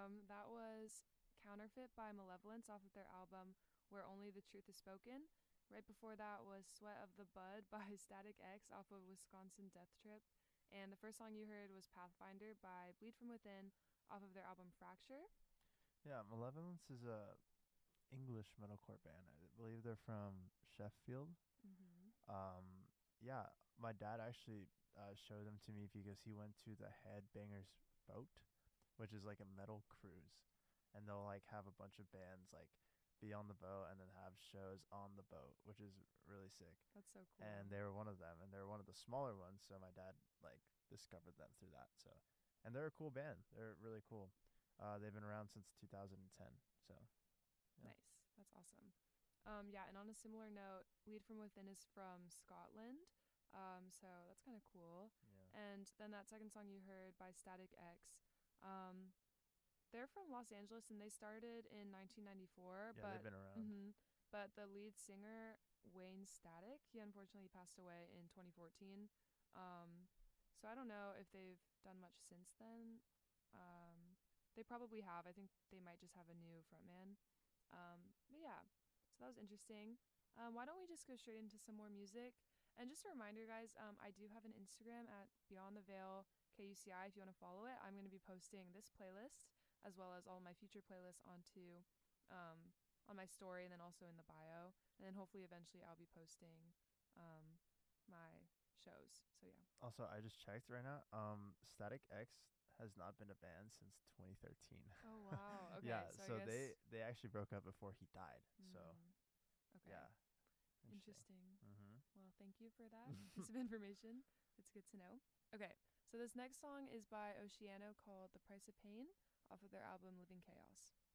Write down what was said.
That was Counterfeit by Malevolence off of their album Where Only the Truth is Spoken. Right before that was Sweat of the Bud by Static X off of Wisconsin Death Trip. And the first song you heard was Pathfinder by Bleed From Within off of their album Fracture. Yeah, Malevolence is a English metalcore band. I believe they're from Sheffield. Mm-hmm. Um, yeah, my dad actually showed them to me because he went to the Headbangers Boat, which is like a metal cruise, and they'll like have a bunch of bands like be on the boat and then have shows on the boat, which is really sick. That's so And cool. they were one of them, and they were one of the smaller ones. So my dad like discovered them through that. So, and they're a cool band. They're really cool. They've been around since 2010. So, yeah. Nice. That's awesome. Yeah, and on a similar note, Lead From Within is from Scotland. So that's kind of cool. Yeah. And then that second song you heard by Static X, um, they're from Los Angeles and they started in 1994. Yeah, they've But been around. but the lead singer Wayne Static, he unfortunately passed away in 2014. Um, so I don't know if they've done much since then. Um, they probably have. I think they might just have a new frontman. But yeah, so that was interesting. Why don't we just go straight into some more music? And just a reminder, guys, I do have an Instagram at Beyond the Veil KUCI if you want to follow it. I'm going to be posting this playlist as well as all my future playlists onto on my story and then also in the bio. And then hopefully eventually I'll be posting my shows. So yeah. Also, I just checked right now. Static X has not been a band since 2013. Oh wow. Okay, Yeah, so I so guess they actually broke up before he died. So mm, okay. yeah, interesting. Interesting. Mhm. Well, thank you for that piece of information. It's good to know. Okay, so this next song is by Oceano called The Price of Pain off of their album Living Chaos.